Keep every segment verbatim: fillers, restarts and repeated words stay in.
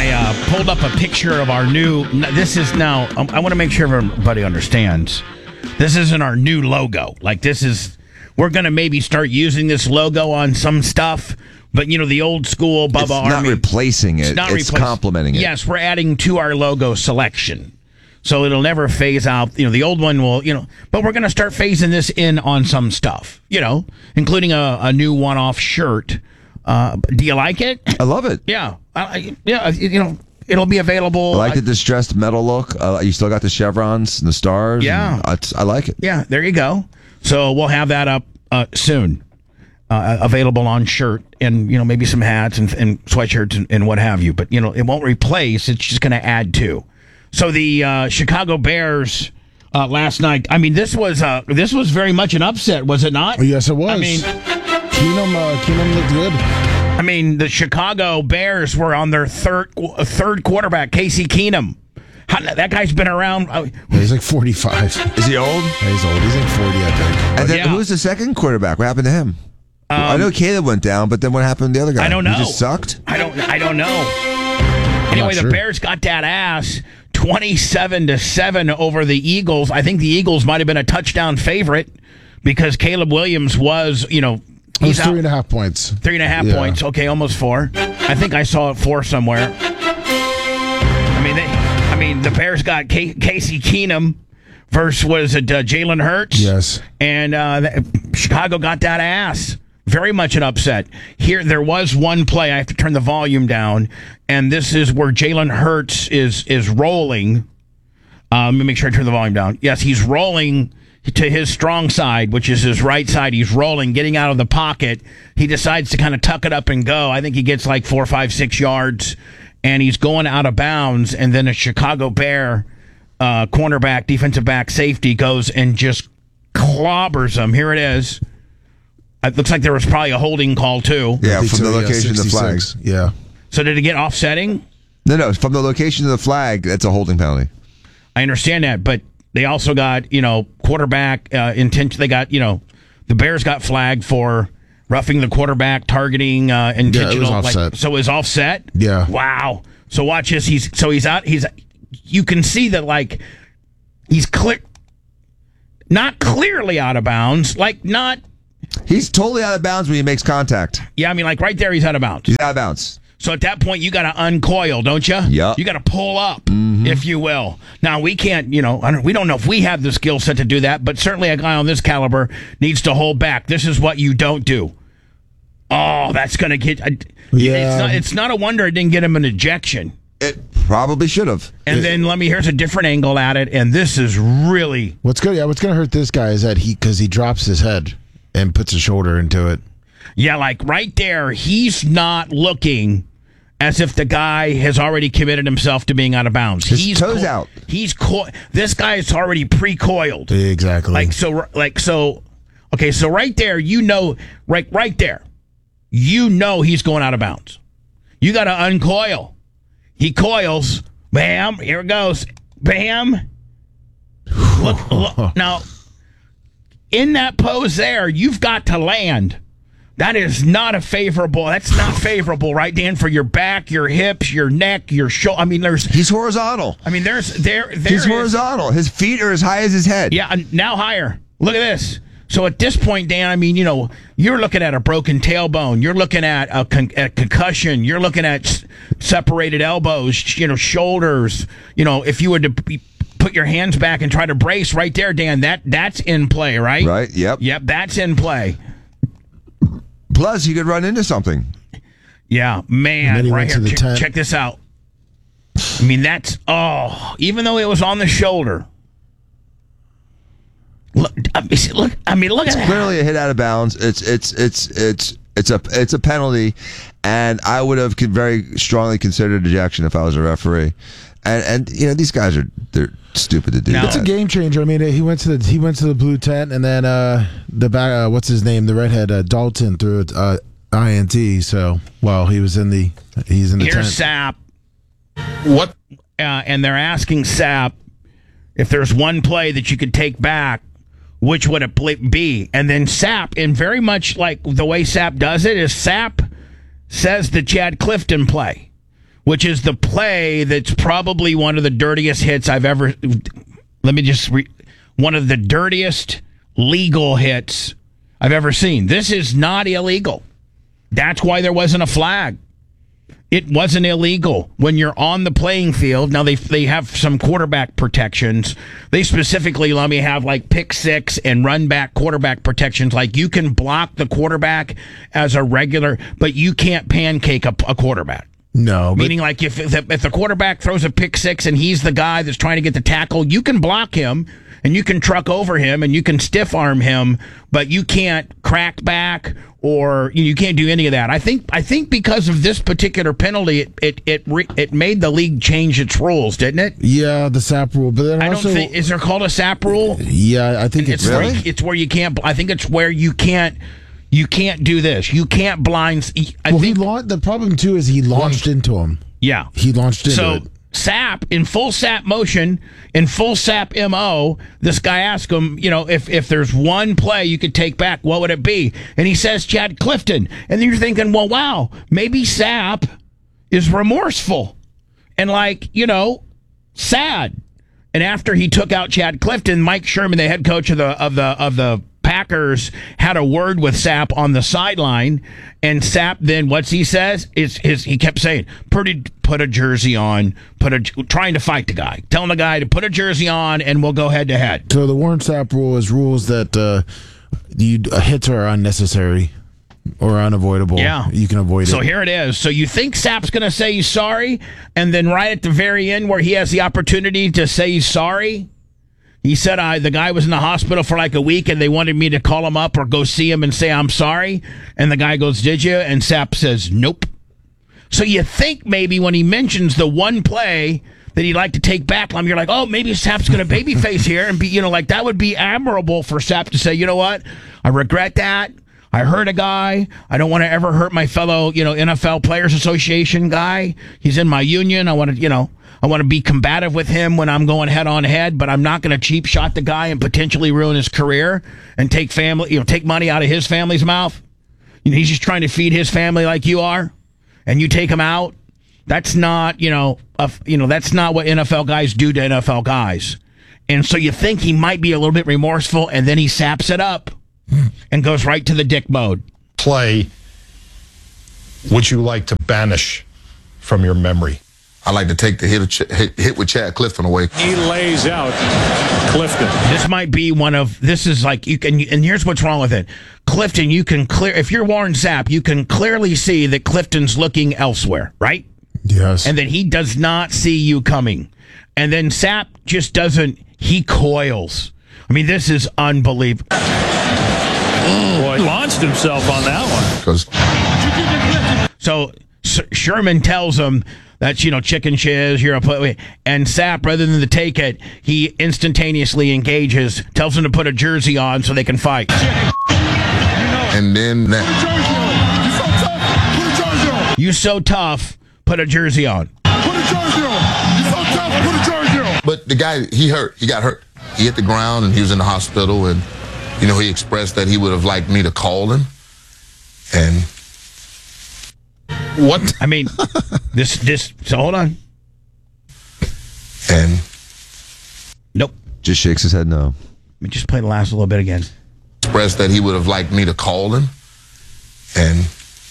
I uh, pulled up a picture of our new. This is now. Um, I want to make sure everybody understands. This isn't our new logo. Like this is. We're going to maybe start using this logo on some stuff. But, you know, the old school Bubba it's Army. It's not replacing it. It's, not it's replace- complementing it. Yes, we're adding to our logo selection. So it'll never phase out. You know, the old one will, you know. But we're going to start phasing this in on some stuff, you know, including a, a new one-off shirt. Uh, do you like it? I love it. Yeah. I, yeah, you know, it'll be available. I like the distressed metal look. Uh, you still got the chevrons and the stars. Yeah. I, I like it. Yeah, there you go. So we'll have that up uh, soon. Uh, available on shirt and, you know, maybe some hats and, and sweatshirts and, and what have you. But, you know, it won't replace. It's just going to add to. So the uh, Chicago Bears uh, last night, I mean, this was uh, this was very much an upset, was it not? Yes, it was. I mean, Keenum, uh, Keenum looked good. I mean, the Chicago Bears were on their third third quarterback, Casey Keenum. How, that guy's been around. Uh, yeah, he's like forty-five. Is he old? Yeah, he's old. He's like forty, I think. And then yeah. who's the second quarterback? What happened to him? Um, I know Caleb went down, but then what happened to the other guy? I don't know. He just sucked? I don't I don't know. Anyway, sure. The Bears got that ass twenty-seven to seven over the Eagles. I think the Eagles might have been a touchdown favorite because Caleb Williams was, you know, He's he's three out, and a half points. Three and a half Yeah. points. Okay, almost four. I think I saw it four somewhere. I mean, they, I mean, the Bears got K- Casey Keenum versus was it uh, Jalen Hurts? Yes. And uh, the, Chicago got that ass. Very much an upset. Here, there was one play. I have to turn the volume down, and this is where Jalen Hurts is is rolling. Uh, let me make sure I turn the volume down. Yes, he's rolling to his strong side, which is his right side. He's rolling, getting out of the pocket. He decides to kind of tuck it up and go. I think he gets like four, five, six yards, and he's going out of bounds. And then a Chicago Bear uh, cornerback, defensive back, safety goes and just clobbers him. Here it is. It looks like there was probably a holding call, too. Yeah, from the yeah, location of the flag. Yeah. So did it get offsetting? No, no, from the location of the flag, that's a holding penalty. I understand that, but they also got, you know, quarterback uh, intention. They got, you know, the Bears got flagged for roughing the quarterback, targeting uh, intentional. Yeah, it was offset. Like, so it was offset? Yeah. Wow. So watch this. He's so he's out. He's you can see that like he's clear, not clearly out of bounds, like not. He's totally out of bounds when he makes contact. Yeah, I mean, like right there, he's out of bounds. He's out of bounds. So at that point, you got to uncoil, don't you? Yeah. You got to pull up, mm-hmm. if you will. Now we can't, you know, I don't, we don't know if we have the skill set to do that, but certainly a guy on this caliber needs to hold back. This is what you don't do. Oh, that's going to get. Uh, Yeah. It's not, it's not a wonder it didn't get him an ejection. It probably should have. And it, then let me. Here's a different angle at it, and this is really What's good? Yeah, what's going to hurt this guy is that he because he drops his head and puts his shoulder into it. yeah, like right there, he's not looking as if the guy has already committed himself to being out of bounds. His he's toes co- out. He's co- this guy is already pre-coiled. Exactly. Like so, like so. Okay, so right there, you know, right, right there, you know he's going out of bounds. You got to uncoil. He coils. Bam! Here it goes. Bam! Look, look now. In that pose there, you've got to land. That is not a favorable. That's not favorable, right, Dan? For your back, your hips, your neck, your shoulder. I mean, there's. He's horizontal. I mean, there's there. there He's is- horizontal. His feet are as high as his head. Yeah, and now higher. Look at this. So at this point, Dan, I mean, you know, you're looking at a broken tailbone. You're looking at a, con- a concussion. You're looking at s- separated elbows, you know, shoulders. You know, if you were to p- put your hands back and try to brace right there, Dan, that that's in play, right? Right, yep. Yep, that's in play. Plus, he could run into something. Yeah, And then man, he right went here. to the Check, tent. check this out. I mean, that's, oh, even though it was on the shoulder. Look, I mean, look, I mean, look It's at that. clearly a hit out of bounds. It's it's it's it's it's a it's a penalty, and I would have con- very strongly considered ejection if I was a referee. And and you know these guys are they're stupid to do Now- that. It's a game changer. I mean, he went to the he went to the blue tent, and then uh, the back. Uh, what's his name? The redhead uh, Dalton threw it uh, I N T. So well, he was in the he's in the Here's tent. Sapp. What? Uh, and they're asking Sapp if there's one play that you could take back, which would it pl- be? And then Sapp, and very much like the way Sapp does it, is Sapp says the Chad Clifton play, which is the play that's probably one of the dirtiest hits I've ever. Let me just re, one of the dirtiest legal hits I've ever seen. This is not illegal. That's why there wasn't a flag. It wasn't illegal when you're on the playing field. Now, they they have some quarterback protections. They specifically let me have like pick six and run back quarterback protections. Like you can block the quarterback as a regular, but you can't pancake a, a quarterback. No. But Meaning like if, if, the, if the quarterback throws a pick six and he's the guy that's trying to get the tackle, you can block him and you can truck over him and you can stiff arm him, but you can't crack back or you, know, you can't do any of that. I think I think because of this particular penalty, it it it, re, it made the league change its rules, didn't it? yeah, the S A P rule. But then I also, don't think is there called a S A P rule? yeah, I think it's, It's Really? where, it's where you can't. I think it's where you can't. You can't do this. You can't blind. I well, think. he launched, the problem too is he launched into him. Yeah. He launched into So it. S A P in full S A P motion, in full S A P M O, this guy asked him, you know, if if there's one play you could take back, what would it be? And he says Chad Clifton. And then you're thinking, well, wow, maybe S A P is remorseful and like, you know, sad. And after he took out Chad Clifton, Mike Sherman, the head coach of the of the of the Packers, had a word with S A P on the sideline, and S A P then what's he says is his he kept saying, put a, put a jersey on, put a trying to fight the guy, telling the guy to put a jersey on, and we'll go head to head. So the Warren Sapp rule is rules that uh, you uh, hits are unnecessary or unavoidable. Yeah, you can avoid it. So here it is. So you think S A P's going to say he's sorry, and then right at the very end, where he has the opportunity to say he's sorry. He said, I, the guy was in the hospital for like a week and they wanted me to call him up or go see him and say, I'm sorry. And the guy goes, did you? And S A P says, nope. So you think maybe when he mentions the one play that he'd like to take back, you're like, oh, maybe S A P's going to babyface here and be, you know, like that would be admirable for S A P to say, you know what? I regret that. I hurt a guy. I don't want to ever hurt my fellow, you know, N F L Players Association guy. He's in my union. I want to, you know, I want to be combative with him when I'm going head on head, but I'm not going to cheap shot the guy and potentially ruin his career and take family, you know, take money out of his family's mouth. You know, he's just trying to feed his family like you are, and you take him out. That's not, you know, a, you know, that's not what N F L guys do to N F L guys. And so you think he might be a little bit remorseful, and then he saps it up and goes right to the dick mode. Play would you like to banish from your memory? I like to take the hit, of Ch- hit, hit with Chad Clifton away. He lays out Clifton. This might be one of, this is like, you can, and here's what's wrong with it. Clifton, you can clear, if you're Warren Sapp, you can clearly see that Clifton's looking elsewhere, right? Yes. And that he does not see you coming. And then Sapp just doesn't, he coils. I mean, this is unbelievable. Boy, he launched himself on that one. Because So S- Sherman tells him, that's, you know, chicken shiz, you're a play. And Sapp, rather than to take it, he instantaneously engages, tells him to put a jersey on so they can fight. and then that. You so tough, put a jersey on. But the guy, he hurt. He got hurt. He hit the ground and he was in the hospital. And, you know, he expressed that he would have liked me to call him. And What? I mean, this, this, so hold on. and Nope. Just shakes his head no. Let me just play the last little bit again. expressed that he would have liked me to call him. And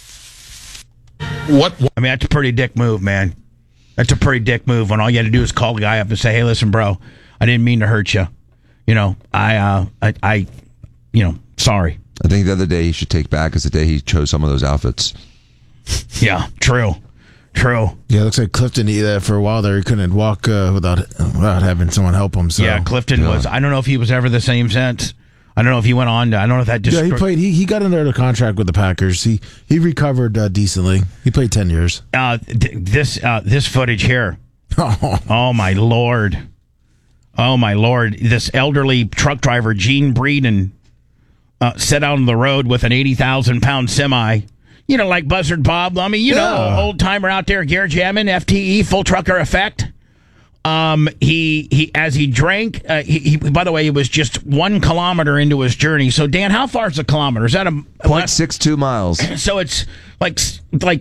What? I mean, that's a pretty dick move, man. That's a pretty dick move when all you had to do is call the guy up and say, hey, listen, bro, I didn't mean to hurt you. You know, I, uh, I, I you know, sorry. I think the other day he should take back is the day he chose some of those outfits. Yeah, true. True. Yeah, it looks like Clifton he, uh, for a while there he couldn't walk uh, without without having someone help him. So Yeah, Clifton Yeah. was, I don't know if he was ever the same since. I don't know if he went on to, I don't know if that just. yeah, he played. He, he got under the contract with the Packers. He he recovered uh, decently. He played ten years. Uh, th- this, uh, this footage here. Oh, Oh, my Lord. Oh, my Lord. This elderly truck driver, Gene Breeden, uh, set out on the road with an eighty thousand pound semi. You know, like Buzzard Bob. I mean, you know, Yeah. old timer out there, Gare Jamming, F T E, full trucker effect. Um, he, he, as he drank, uh, he, he, by the way, he was just one kilometer into his journey. So, Dan, how far is a kilometer? Is that a, point six two miles. so it's like, like,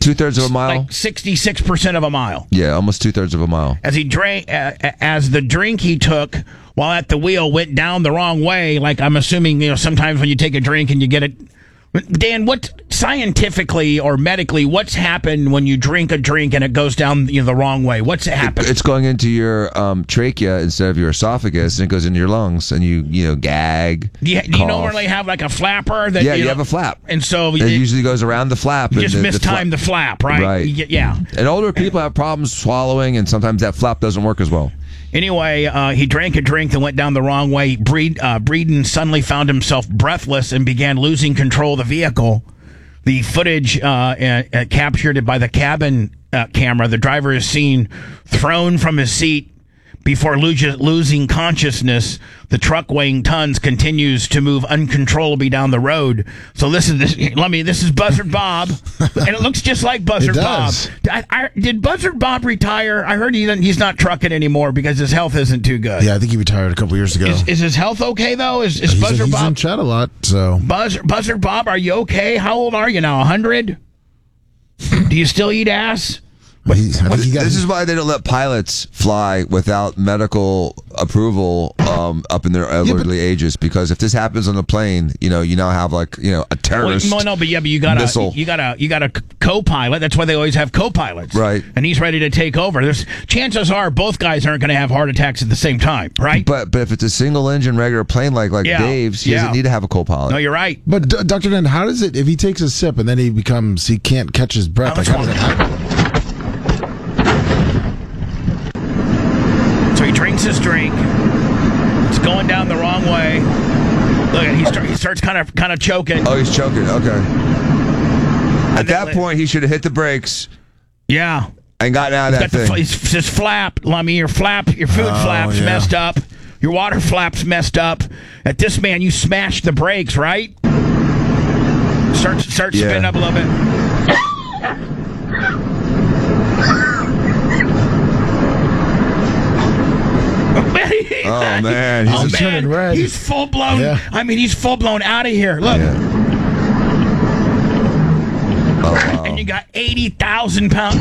Two thirds of a mile. Like sixty-six percent of a mile. Yeah, almost two thirds of a mile. As he drank, uh, as the drink he took while at the wheel went down the wrong way. Like I'm assuming, you know, sometimes when you take a drink and you get it. Dan, what scientifically or medically, what's happened when you drink a drink and it goes down, you know, the wrong way? What's happened? It's going into your um, trachea instead of your esophagus, and it goes into your lungs, and you you know gag. Do you, do you normally have like a flapper? That, Yeah, you, you know, have a flap, and so it it, usually goes around the flap. you and just the, mistime the, fla- the flap, right? Right. You get- yeah. And older people have problems swallowing, and sometimes that flap doesn't work as well. Anyway, uh, he drank a drink that went down the wrong way. Breed, uh, Breeden suddenly found himself breathless and began losing control of the vehicle. The footage uh, uh, uh, captured by the cabin uh, camera, the driver is seen thrown from his seat before lo- losing consciousness. The truck weighing tons continues to move uncontrollably down the road. So listen, this, let me. This is Buzzard Bob, and it looks just like Buzzard It Bob. does. I, I, did Buzzard Bob retire? I heard he, he's not trucking anymore because his health isn't too good. Yeah, I think he retired a couple years ago. Is, is his health okay though? Is, is he's Buzzard he's Bob? in chat a lot, so Buzzer, Buzzard Bob, are you okay? How old are you now? A hundred? Do you still eat ass? but he, I think he got This is why they don't let pilots fly without medical approval um, up in their elderly ages. Because if this happens on a plane, you know, you now have like you know a Well, terrorist. no, no, but yeah, but you got a missile. you got a you got a co-pilot. That's why they always have co-pilots, Right. And he's ready to take over. There's chances are both guys aren't going to have heart attacks at the same time, right? But but if it's a single engine regular plane like like Yeah, Dave's, he yeah. doesn't need to have a co-pilot. No, you're right. But D- Doctor Den, how does it if he takes a sip and then he becomes he can't catch his breath? Now, Like, let's how does walk. it happen? So he drinks his drink. It's going down the wrong way. Look, he, start, he starts kind of kind of choking. Oh, he's choking. Okay. At then that la- point, he should have hit the brakes Yeah. and gotten out of that Got the thing. fl- it's just flap, Lummy. Your flap, your food Oh, flap's yeah. messed up. Your water flap's messed up. At this man, you smashed the brakes, right? Start, start Yeah. spinning up a little bit. Oh, man, he's oh, just turning man. red. He's full blown. Yeah. I mean, he's full blown out of here. Look, Yeah. Oh, wow. and you got eighty thousand pounds.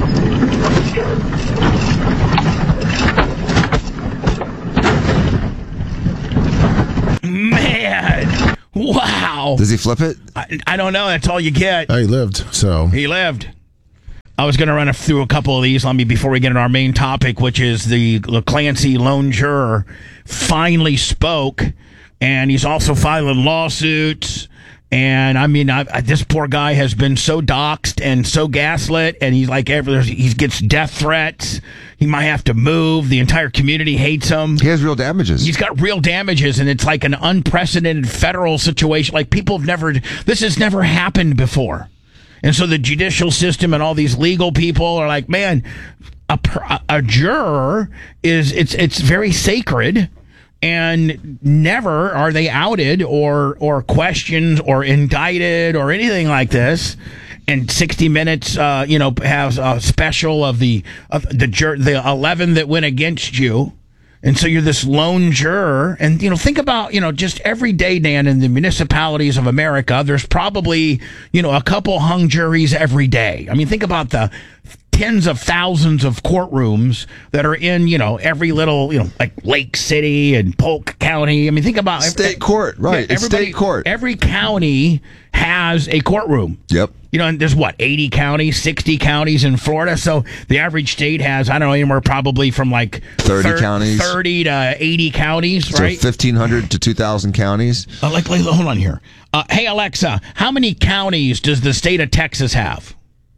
Man, wow. Does he flip it? I, I don't know. That's all you get. Oh, he lived, so He lived. I was going to run through a couple of these. Let me before we get into our main topic, which is the Clancy lone juror finally spoke, and he's also filing lawsuits. And I mean, I, I, this poor guy has been so doxxed and so gaslit, and he's like, every, he gets death threats. He might have to move. The entire community hates him. He has real damages. He's got real damages, and it's like an unprecedented federal situation. Like people have never, this has never happened before. And so the judicial system and all these legal people are like, man, a, per- a juror is, it's, it's very sacred. And never are they outed or or questioned or indicted or anything like this. And sixty Minutes, uh, you know, has a special of the of the jur- the eleven that went against you. And so you're this lone juror. And, you know, think about, you know, just every day, Dan, in the municipalities of America, there's probably, you know, a couple hung juries every day. I mean, think about the tens of thousands of courtrooms that are in, you know, every little, you know, like Lake City and Polk County. I mean, think about State court, right. Yeah, It's everybody- state court. Every county has a courtroom. Yep. You know, and there's what, eighty counties, sixty counties in Florida. So the average state has, I don't know, anywhere probably from like thirty thir- counties. thirty to eighty counties, So right? fifteen hundred to two thousand counties. Uh, like, like, hold on here. Uh, hey, Alexa, how many counties does the state of Texas have?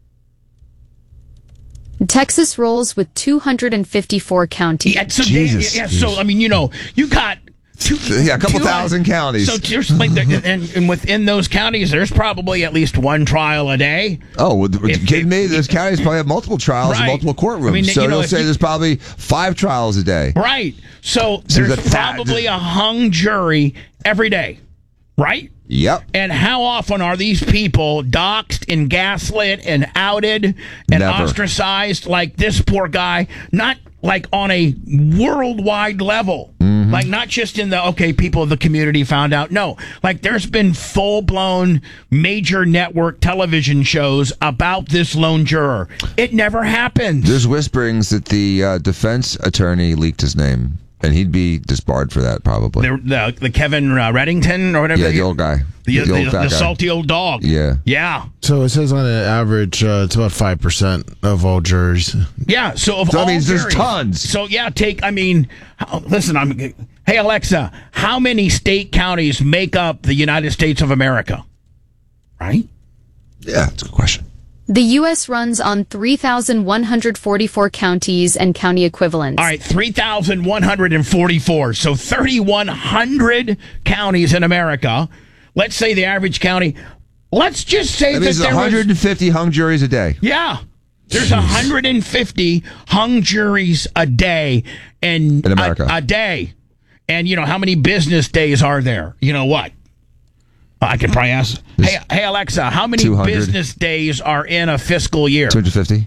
Texas rolls with two hundred fifty-four counties. Yeah, so, Jesus. yeah, so I mean, you know, you got two, Yeah, a couple two- thousand counties. So there's like, and, and within those counties, there's probably at least one trial a day. Oh, well, are you If- kidding me? if- Those counties probably have multiple trials and Right. multiple courtrooms. I mean, so you know, they'll if say you- there's probably five trials a day. Right. So So there's the fact- probably a hung jury every day, right? Yep. And how often are these people doxxed and gaslit and outed and Never. ostracized like this poor guy? Not like on a worldwide level. Mm-hmm. Like, not just in the, okay, people of the community found out. No, like, there's been full-blown major network television shows about this lone juror. It never happened. There's whisperings that the uh, defense attorney leaked his name, and he'd be disbarred for that probably. The, the, the Kevin uh, Reddington or whatever. Yeah, the old guy. The, the, the, old the, fat the guy. salty old dog. Yeah. Yeah. So it says on an average, uh, it's about five percent of all juries. Yeah. So of So all that means there's juries- tons. So yeah, take. I mean, how- listen. I'm. Hey Alexa, how many state counties make up the United States of America? Right. Yeah, that's a good question. The U S runs on three thousand one hundred forty-four counties and county equivalents. All right, three thousand one hundred forty-four. So thirty-one hundred counties in America. Let's say the average county. Let's just say That that means there one hundred fifty was, hung juries a day. yeah. There's one hundred fifty hung juries a day, and In America. A, a day, and you know how many business days are there? You know what? I could probably ask. Hey, hey Alexa, how many two hundred. business days are in a fiscal year? two hundred fifty.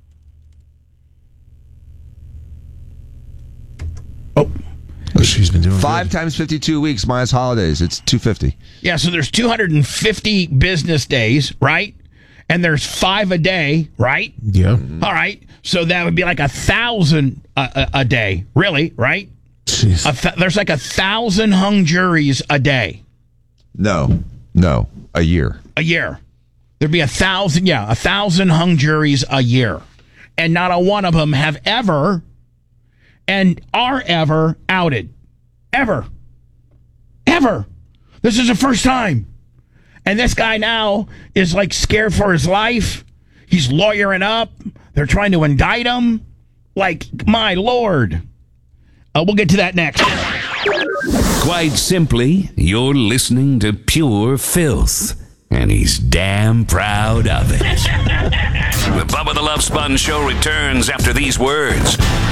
Oh, She's been doing Five good. times fifty-two weeks minus holidays. It's two hundred fifty. yeah. So there's two hundred fifty business days, right? And there's five a day, right? Yeah. All right. So that would be like a thousand a, a, a day, really, right? Jeez. A th- there's like a thousand hung juries a day, No. No. A year. a year. There'd be a thousand, yeah, a thousand hung juries a year. And not a one of them have ever and are ever outed. Ever. Ever. This is the first time. And this guy now is like scared for his life. He's lawyering up. They're trying to indict him. Like, my Lord. Uh, we'll get to that next. Quite simply, you're listening to pure filth. And he's damn proud of it. The Bubba the Love Sponge Show returns after these words.